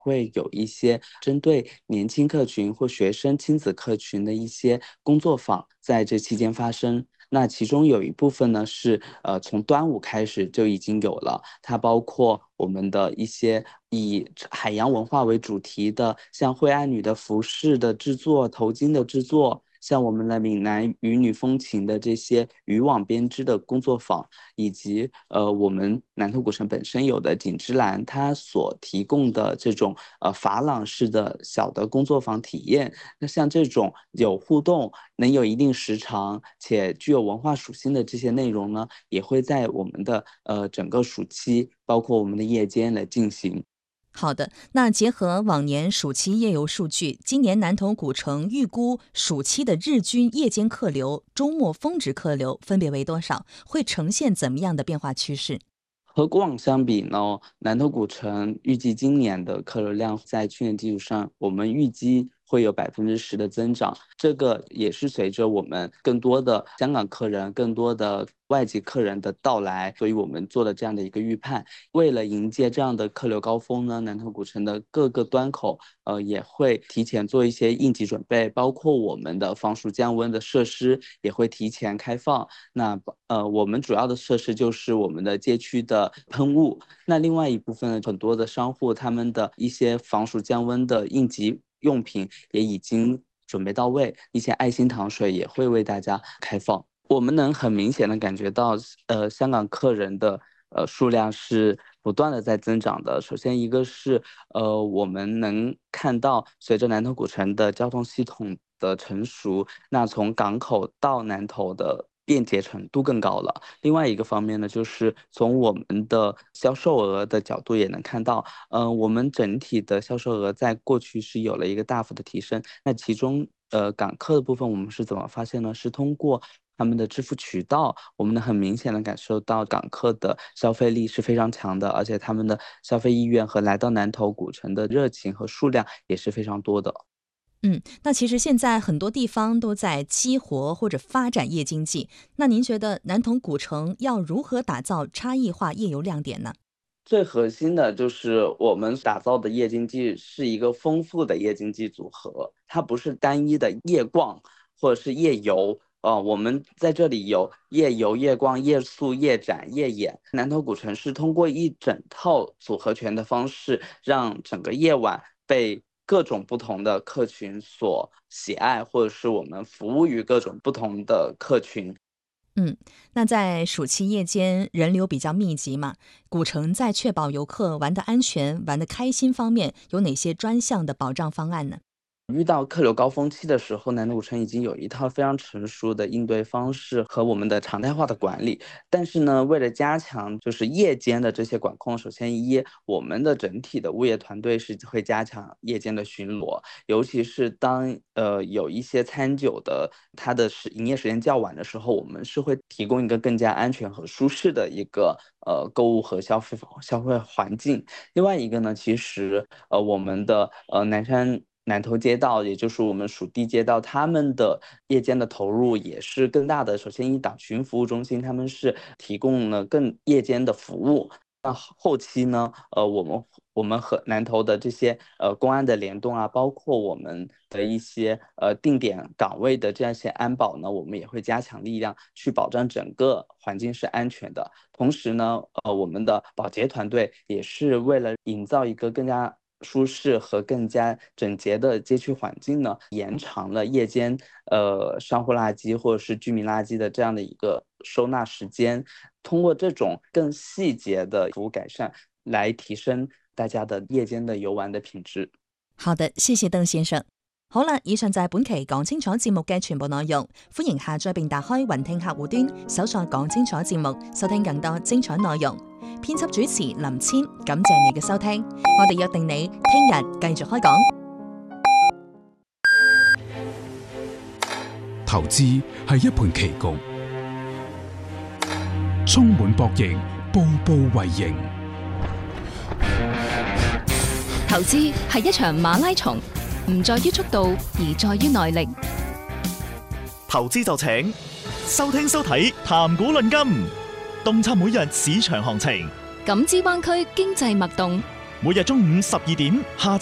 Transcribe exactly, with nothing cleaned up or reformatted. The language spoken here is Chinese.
会有一些针对年轻客群或学生亲子客群的一些工作坊在这期间发生。那其中有一部分呢是呃从端午开始就已经有了，它包括我们的一些以海洋文化为主题的，像惠安女的服饰的制作、头巾的制作，像我们的闽南渔女风情的这些渔网编织的工作坊，以及呃我们南头古城本身有的锦之蓝它所提供的这种呃珐琅式的小的工作坊体验。那像这种有互动、能有一定时长且具有文化属性的这些内容呢，也会在我们的呃整个暑期，包括我们的夜间来进行。 好的，那结合往年暑期夜游数据，今年南头古城预估暑期的日均夜间客流、周末峰值客流分别为多少？会呈现怎么样的变化趋势？ 和过往相比呢，南头古城预计今年的客流量在去年基础上，我们预计会有百分之十的增长。这个也是随着我们更多的香港客人、更多的外籍客人的到来，所以我们做了这样的一个预判。为了迎接这样的客流高峰呢，南头古城的各个端口呃也会提前做一些应急准备，包括我们的防暑降温的设施也会提前开放。那呃我们主要的设施就是我们的街区的喷雾，那另外一部分很多的商户他们的一些防暑降温的应急用品也已经准备到位，一些爱心糖水也会为大家开放。我们能很明显的感觉到，呃，香港客人的呃数量是不断的在增长的。首先一个是呃，我们能看到随着南头古城的交通系统的成熟，那从港口到南头的便捷程度更高了。另外一个方面呢，就是从我们的销售额的角度也能看到，嗯、呃，我们整体的销售额在过去是有了一个大幅的提升。那其中，呃，港客的部分我们是怎么发现呢？是通过他们的支付渠道，我们能很明显的感受到港客的消费力是非常强的，而且他们的消费意愿和来到南头古城的热情和数量也是非常多的。 嗯，那其实现在很多地方都在激活或者发展夜经济，那您觉得南头古城要如何打造差异化夜游亮点呢？ 最核心的就是我们打造的夜经济是一个丰富的夜经济组合，它不是单一的夜逛或者是夜游。呃，我们在这里有夜游、夜逛、夜宿、夜展、夜演。南头古城是通过一整套组合拳的方式，让整个夜晚被各种不同的客群所喜爱，或者是我们服务于各种不同的客群。 嗯，那在暑期夜间人流比较密集嘛，古城在确保游客玩得安全、玩得开心方面，有哪些专项的保障方案呢？ 遇到客流高峰期的时候，南头古城已经有一套非常成熟的应对方式和我们的常态化的管理。但是呢，为了加强就是夜间的这些管控，首先一，我们的整体的物业团队是会加强夜间的巡逻，尤其是当呃有一些餐酒的它的时营业时间较晚的时候，我们是会提供一个更加安全和舒适的一个呃购物和消费消费环境。另外一个呢，其实呃我们的呃南山。南头街道，也就是我们属地街道，他们的夜间的投入也是更大的。首先，一党群服务中心，他们是提供了更夜间的服务。那后期呢，呃，我们我们和南头的这些呃公安的联动啊，包括我们的一些呃定点岗位的这样一些安保呢，我们也会加强力量去保障整个环境是安全的。同时呢，呃，我们的保洁团队也是为了营造一个更加舒适和更加整洁的街区环境呢，延长了夜间呃商户垃圾或者是居民垃圾的这样的一个收纳时间，通过这种更细节的服务改善，来提升大家的夜間的遊玩的品質。 好的，謝謝鄧先生。好啦，以上就係本期講清楚節目嘅全部內容，歡迎下載並打開雲聽客戶端，搜索講清楚節目，收聽更多精彩內容。編輯主持林千，感謝你嘅收聽，我哋約定你聽日繼續開講。 投資係一盤棋局，充滿博弈，步步為營。 投資係一場馬拉松，唔在於速度，而在於耐力。 投資就請收聽收睇談股論金，洞察每日市場行情， 感知灣區經濟脈動， 每日中午十二點，下